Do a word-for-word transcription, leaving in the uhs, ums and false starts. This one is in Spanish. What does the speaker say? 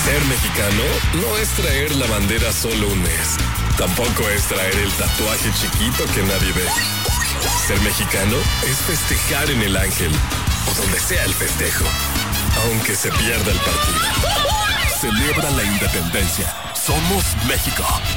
Ser mexicano no es traer la bandera solo un mes. Tampoco es traer el tatuaje chiquito que nadie ve. Ser mexicano es festejar en el Ángel o donde sea el festejo, aunque se pierda el partido. Celebra la independencia. Somos México.